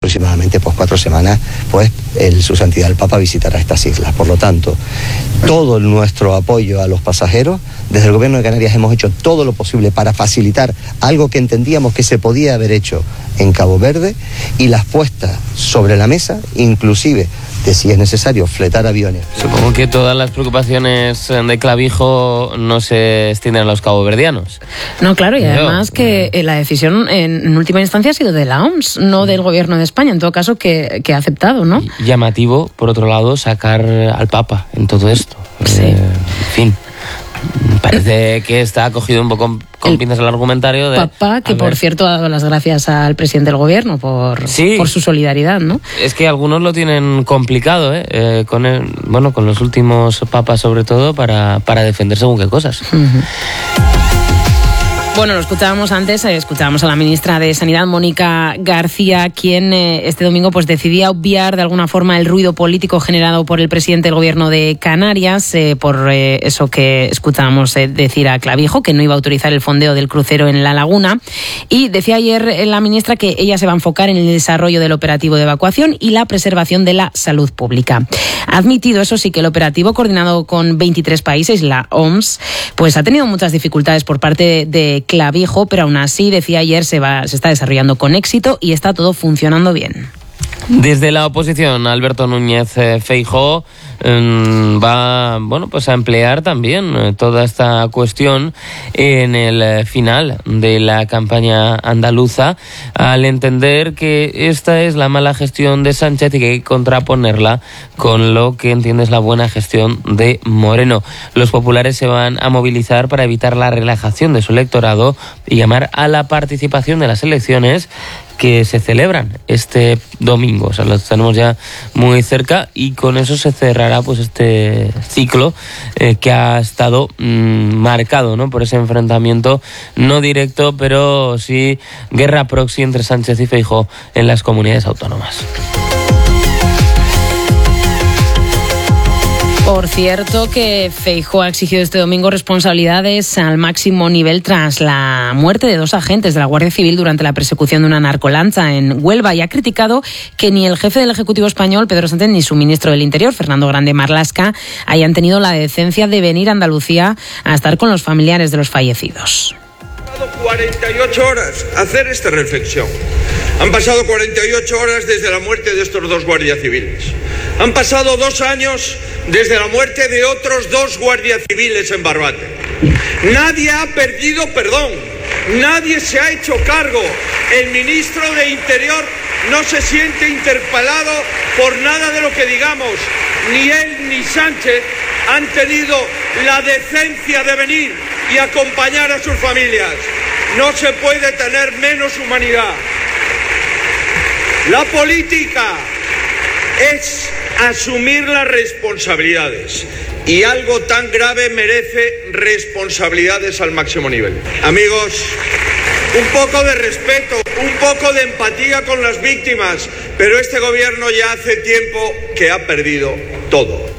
aproximadamente 4 semanas, su santidad el Papa visitará estas islas. Por lo tanto, todo nuestro apoyo a los pasajeros, desde el Gobierno de Canarias hemos hecho todo lo posible para facilitar algo que entendíamos que se podía haber hecho en Cabo Verde, y las puestas sobre la mesa, inclusive de si es necesario fletar aviones. Supongo que todas las preocupaciones de Clavijo no se extienden a los caboverdianos. No, claro, y además que la decisión en última instancia ha sido de la OMS, no del Gobierno de España, en todo caso que ha aceptado, ¿no? Llamativo, por otro lado, sacar al Papa en todo esto. Sí. En fin, parece que está acogido un poco con pinzas el argumentario de... Papa, que por cierto ha dado las gracias al presidente del Gobierno por su solidaridad, ¿no? Es que algunos lo tienen complicado, con los últimos papas sobre todo, para defender según qué cosas. Uh-huh. Bueno, lo escuchábamos antes, escuchábamos a la ministra de Sanidad, Mónica García, quien este domingo decidía obviar de alguna forma el ruido político generado por el presidente del Gobierno de Canarias, por eso que escuchábamos decir a Clavijo, que no iba a autorizar el fondeo del crucero en La Laguna. Y decía ayer la ministra que ella se va a enfocar en el desarrollo del operativo de evacuación y la preservación de la salud pública. Ha admitido, eso sí, que el operativo coordinado con 23 países, la OMS, ha tenido muchas dificultades por parte de Clavijo, pero aún así, decía ayer, se está desarrollando con éxito y está todo funcionando bien. Desde la oposición, Alberto Núñez Feijóo va a emplear también toda esta cuestión en el final de la campaña andaluza, al entender que esta es la mala gestión de Sánchez y que hay que contraponerla con lo que entiende es la buena gestión de Moreno. Los populares se van a movilizar para evitar la relajación de su electorado y llamar a la participación de las elecciones que se celebran este domingo. O sea, los tenemos ya muy cerca y con eso se cerrará este ciclo que ha estado marcado, ¿no?, por ese enfrentamiento no directo, pero sí guerra proxy entre Sánchez y Feijóo en las comunidades autónomas. Por cierto, que Feijóo ha exigido este domingo responsabilidades al máximo nivel tras la muerte de 2 agentes de la Guardia Civil durante la persecución de una narcolancha en Huelva, y ha criticado que ni el jefe del Ejecutivo español, Pedro Sánchez, ni su ministro del Interior, Fernando Grande Marlaska, hayan tenido la decencia de venir a Andalucía a estar con los familiares de los fallecidos. 48 horas hacer esta reflexión. Han pasado 48 horas desde la muerte de estos 2 guardias civiles. Han pasado 2 años desde la muerte de otros 2 guardias civiles en Barbate. Nadie ha perdido perdón. Nadie se ha hecho cargo. El ministro de Interior no se siente interpelado por nada de lo que digamos. Ni él ni Sánchez han tenido la decencia de venir y acompañar a sus familias. No se puede tener menos humanidad. La política es asumir las responsabilidades, y algo tan grave merece responsabilidades al máximo nivel. Amigos, un poco de respeto, un poco de empatía con las víctimas, pero este gobierno ya hace tiempo que ha perdido todo.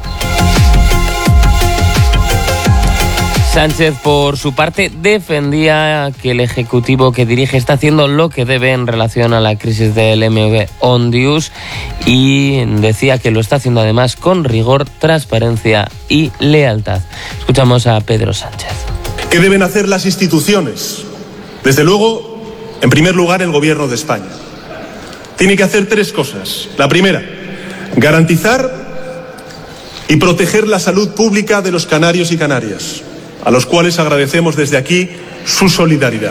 Sánchez, por su parte, defendía que el Ejecutivo que dirige está haciendo lo que debe en relación a la crisis del MV Ondius, y decía que lo está haciendo además con rigor, transparencia y lealtad. Escuchamos a Pedro Sánchez. ¿Qué deben hacer las instituciones? Desde luego, en primer lugar, el Gobierno de España. Tiene que hacer 3 cosas. La primera, garantizar y proteger la salud pública de los canarios y canarias, a los cuales agradecemos desde aquí su solidaridad.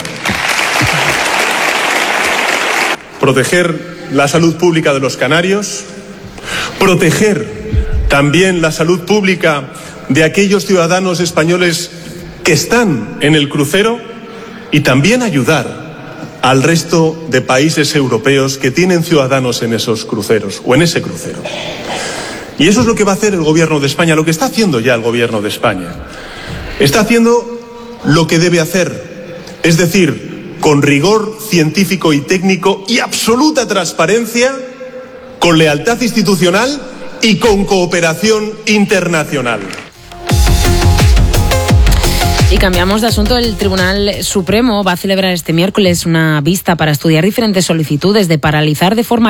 Proteger la salud pública de los canarios, proteger también la salud pública de aquellos ciudadanos españoles que están en el crucero, y también ayudar al resto de países europeos que tienen ciudadanos en esos cruceros o en ese crucero. Y eso es lo que va a hacer el Gobierno de España, lo que está haciendo ya el Gobierno de España. Está haciendo lo que debe hacer, es decir, con rigor científico y técnico y absoluta transparencia, con lealtad institucional y con cooperación internacional. Y cambiamos de asunto. El Tribunal Supremo va a celebrar este miércoles una vista para estudiar diferentes solicitudes de paralizar de forma